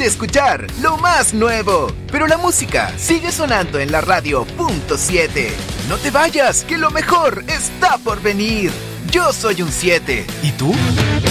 de escuchar lo más nuevo, pero la música sigue sonando en la radio punto 7. No te vayas, que lo mejor está por venir. Yo soy un 7. ¿Y tú?